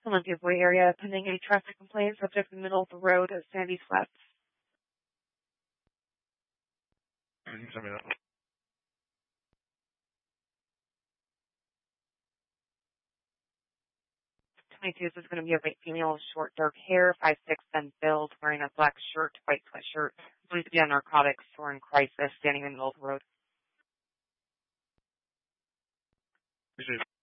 Olympia Boy area, pending a traffic complaint, subject in the middle of the road at Sandy Flats. Can you send me that? 22, this is going to be a white female, short, dark hair, 5'6", 10 build, wearing a black shirt, white sweatshirt, believed to be on narcotics or in crisis, standing in the middle of the road. Appreciate it.